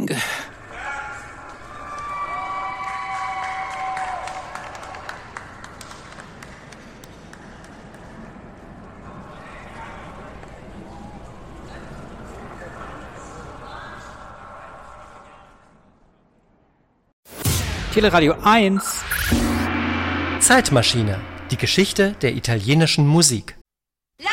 Teleradio 1. Zeitmaschine. Die Geschichte der italienischen Musik.